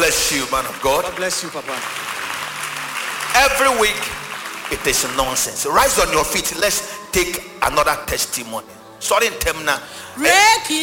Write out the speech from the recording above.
bless you, man of God. God bless you, Papa. Every week it is nonsense. Rise on your feet. Let's take another testimony. Sorry, Temna.